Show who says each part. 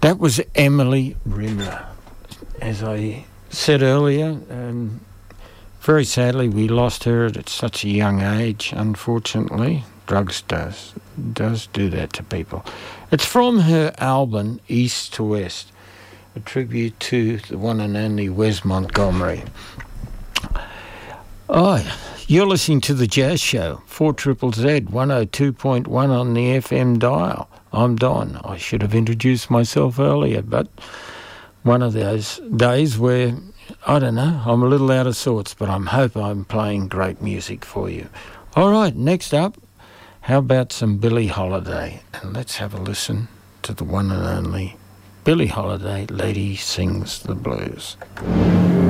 Speaker 1: That was Emily Rimler. As I said earlier, very sadly we lost her at such a young age, unfortunately. Drugs does do that to people. It's from her album East to West, a tribute to the one and only Wes Montgomery. Oh, you're listening to The Jazz Show, 4ZZZ, 102.1 on the FM dial. I'm Don. I should have introduced myself earlier, but one of those days where, I don't know, I'm a little out of sorts, but I hope I'm playing great music for you. All right, next up, how about some Billie Holiday? And let's have a listen to the one and only Billie Holiday, Lady Sings the Blues.